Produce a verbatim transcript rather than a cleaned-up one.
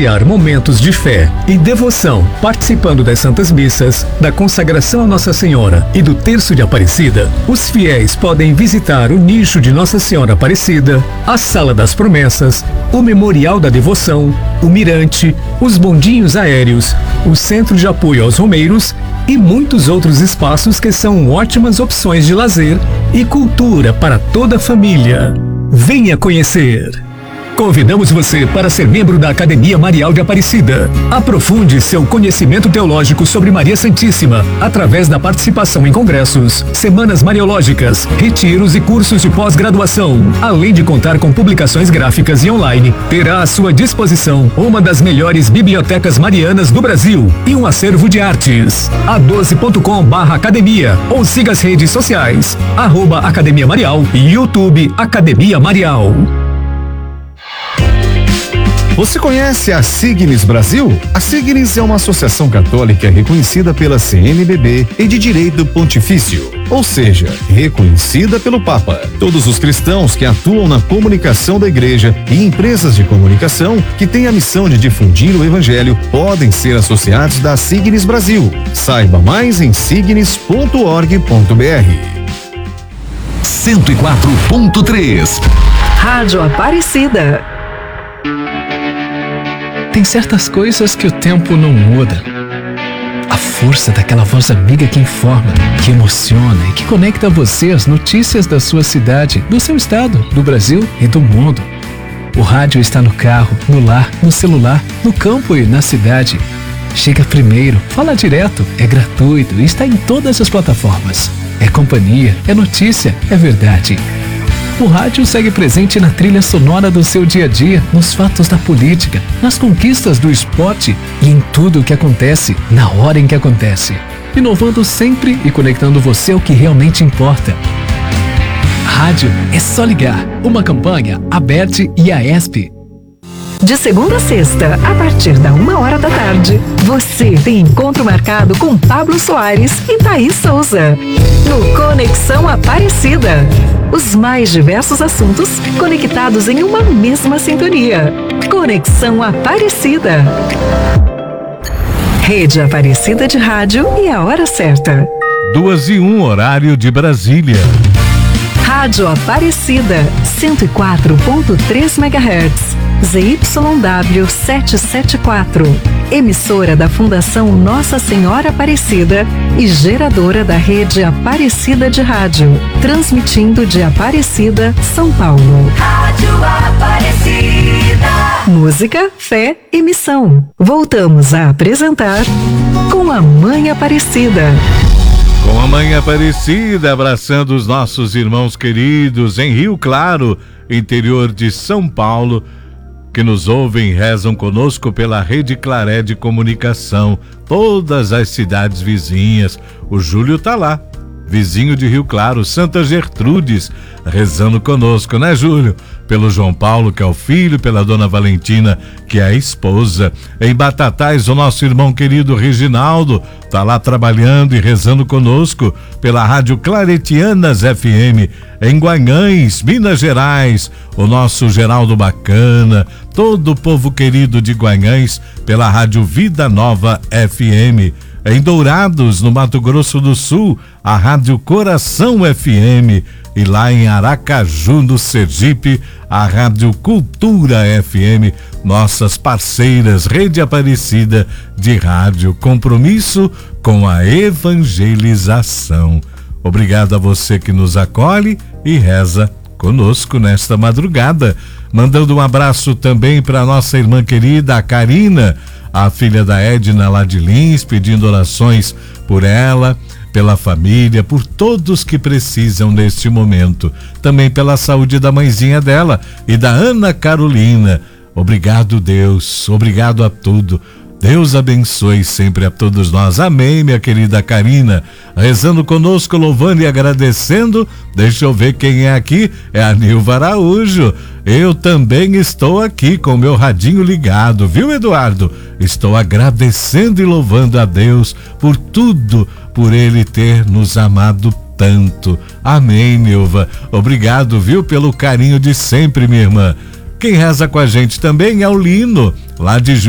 vivenciar momentos de fé e devoção, participando das Santas Missas, da consagração a Nossa Senhora e do Terço de Aparecida, os fiéis podem visitar o nicho de Nossa Senhora Aparecida, a Sala das Promessas, o Memorial da Devoção, o Mirante, os bondinhos aéreos, o Centro de Apoio aos Romeiros e muitos outros espaços que são ótimas opções de lazer e cultura para toda a família. Venha conhecer! Convidamos você para ser membro da Academia Marial de Aparecida. Aprofunde seu conhecimento teológico sobre Maria Santíssima através da participação em congressos, semanas mariológicas, retiros e cursos de pós-graduação. Além de contar com publicações gráficas e online, terá à sua disposição uma das melhores bibliotecas marianas do Brasil e um acervo de artes. a doze ponto com barra academia ou siga as redes sociais, arroba Academia Marial e YouTube Academia Marial. Você conhece a Signis Brasil? A Signis é uma associação católica reconhecida pela C N B B e de direito pontifício, ou seja, reconhecida pelo Papa. Todos os cristãos que atuam na comunicação da igreja e empresas de comunicação que têm a missão de difundir o evangelho podem ser associados da Signis Brasil. Saiba mais em signis ponto org ponto br. cento e quatro ponto três Rádio Aparecida. Tem certas coisas que o tempo não muda. A força daquela voz amiga que informa, que emociona e que conecta você às notícias da sua cidade, do seu estado, do Brasil e do mundo. O rádio está no carro, no lar, no celular, no campo e na cidade. Chega primeiro, fala direto, é gratuito e está em todas as plataformas. É companhia, é notícia, é verdade. O rádio segue presente na trilha sonora do seu dia a dia, nos fatos da política, nas conquistas do esporte e em tudo o que acontece, na hora em que acontece. Inovando sempre e conectando você ao que realmente importa. Rádio é só ligar. Uma campanha Aberte e A E S P. De segunda a sexta, a partir da uma hora da tarde, você tem encontro marcado com Pablo Soares e Thaís Souza. No Conexão Aparecida. Os mais diversos assuntos conectados em uma mesma sintonia. Conexão Aparecida. Rede Aparecida de Rádio e a hora certa. Duas e um, horário de Brasília. Rádio Aparecida, cento e quatro ponto três megahertz. Z Y W setecentos e setenta e quatro, emissora da Fundação Nossa Senhora Aparecida e geradora da rede Aparecida de Rádio, transmitindo de Aparecida, São Paulo. Rádio Aparecida. Música, fé e missão. Voltamos a apresentar Com a Mãe Aparecida. Com a Mãe Aparecida, abraçando os nossos irmãos queridos em Rio Claro, interior de São Paulo, que nos ouvem e rezam conosco pela Rede Claré de Comunicação, todas as cidades vizinhas. O Júlio tá lá, vizinho de Rio Claro, Santa Gertrudes, rezando conosco, né, Júlio? Pelo João Paulo, que é o filho, pela Dona Valentina, que é a esposa. Em Batatais, o nosso irmão querido Reginaldo tá lá trabalhando e rezando conosco pela Rádio Claretianas F M. Em Guanhães, Minas Gerais, o nosso Geraldo Bacana, todo o povo querido de Guanhães pela Rádio Vida Nova F M. Em Dourados, no Mato Grosso do Sul, a Rádio Coração F M. E lá em Aracaju, no Sergipe, a Rádio Cultura F M. Nossas parceiras, Rede Aparecida de Rádio, compromisso com a evangelização. Obrigado a você que nos acolhe e reza conosco nesta madrugada. Mandando um abraço também para nossa irmã querida, a Karina, a filha da Edna lá de Lins, pedindo orações por ela, pela família, por todos que precisam neste momento. Também pela saúde da mãezinha dela e da Ana Carolina. Obrigado, Deus. Obrigado a tudo. Deus abençoe sempre a todos nós. Amém, minha querida Karina. Rezando conosco, louvando e agradecendo. Deixa eu ver quem é aqui. É a Nilva Araújo. Eu também estou aqui com o meu radinho ligado, viu, Eduardo? Estou agradecendo e louvando a Deus por tudo, por Ele ter nos amado tanto. Amém, Nilva. Obrigado, viu, pelo carinho de sempre, minha irmã. Quem reza com a gente também é o Lino, lá de